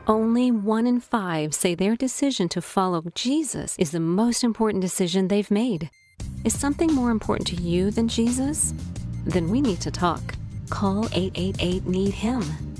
Only 1 in 5 say their decision to follow Jesus is the most important decision they've made. Is something more important to you than Jesus? Then we need to talk. Call 888-NEED-HIM.